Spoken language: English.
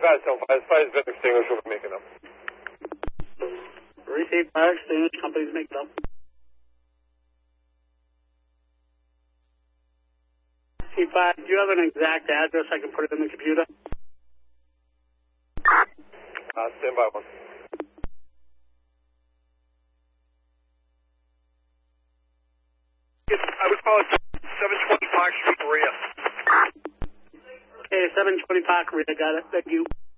Fire is extinguisher will make it up. Receive fire extinguisher, companies make it up. C5, do you have an exact address I can put it in the computer? Stand by one. I would call it 720 Park Street, Korea. Okay, 720 Park, Korea, got it. Thank you.